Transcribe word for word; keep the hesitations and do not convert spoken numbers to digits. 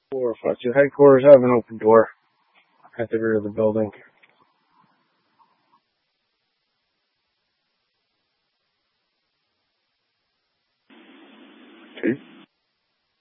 four five two headquarters. I have an open door at the rear of the building. Okay.